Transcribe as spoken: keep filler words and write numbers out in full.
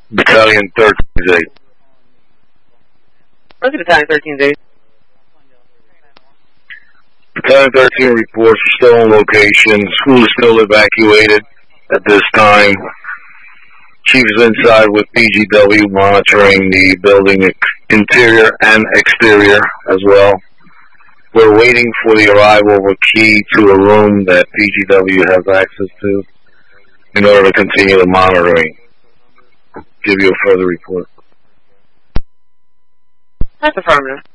Battalion thirteen eight. Look at Battalion thirteen eight. Battalion thirteen reports are still on location. School is still evacuated at this time. Chief is inside with P G W monitoring the building interior and exterior as well. We're waiting for the arrival of a key to a room that P G W has access to in order to continue the monitoring. Give you a further report. That's affirmative.